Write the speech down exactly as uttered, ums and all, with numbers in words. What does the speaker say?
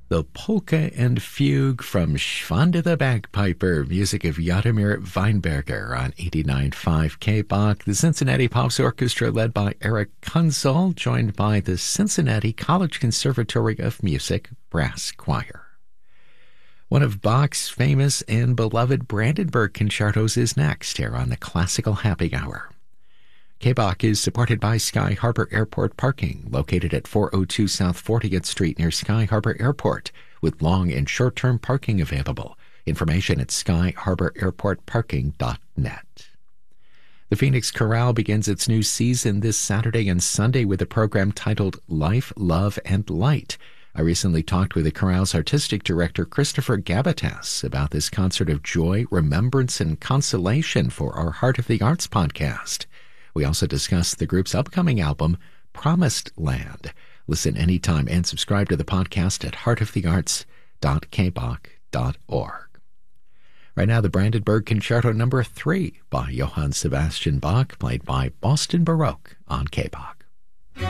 The Polka and Fugue from Schwanda the Bagpiper, music of Yadimir Weinberger on eighty-nine point five K B A C. The Cincinnati Pops Orchestra led by Eric Kunzel, joined by the Cincinnati College Conservatory of Music Brass Choir. One of Bach's famous and beloved Brandenburg concertos is next here on the Classical Happy Hour. K B A C is supported by Sky Harbor Airport Parking, located at four oh two South fortieth Street near Sky Harbor Airport, with long and short-term parking available. Information at sky harbor airport parking dot net. The Phoenix Chorale begins its new season this Saturday and Sunday with a program titled Life, Love, and Light. I recently talked with the chorale's artistic director, Christopher Gabatas, about this concert of joy, remembrance, and consolation for our Heart of the Arts podcast. We also discussed the group's upcoming album, Promised Land. Listen anytime and subscribe to the podcast at heart of the arts dot k b a c dot org. Right now, the Brandenburg Concerto number three by Johann Sebastian Bach, played by Boston Baroque on K B A C.